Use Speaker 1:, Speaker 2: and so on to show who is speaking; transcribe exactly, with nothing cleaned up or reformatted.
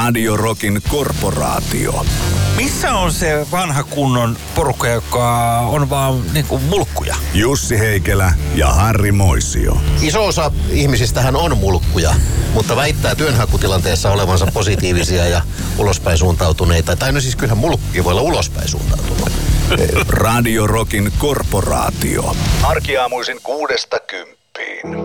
Speaker 1: Radio Rockin korporaatio.
Speaker 2: Missä on se vanha kunnon porukka, joka on vaan niinku mulkkuja?
Speaker 1: Jussi Heikelä ja Harri Moisio.
Speaker 3: Iso osa ihmisistähän on mulkkuja, mutta väittää työnhakutilanteessa olevansa positiivisia ja ulospäin suuntautuneita. Tai no siis kyllähän mulkkukin voi olla ulospäin suuntautunut.
Speaker 1: Radio Rockin korporaatio. Arkiaamuisin kuudesta kymppiin.